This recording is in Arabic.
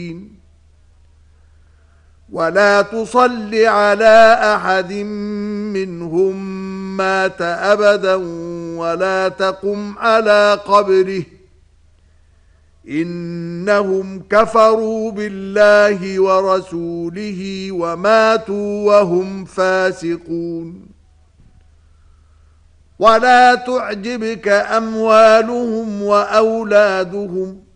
ولا تصل على أحد منهم مات أبدا ولا تقم على قبره إنهم كفروا بالله ورسوله وماتوا وهم فاسقون ولا تعجبك أموالهم وأولادهم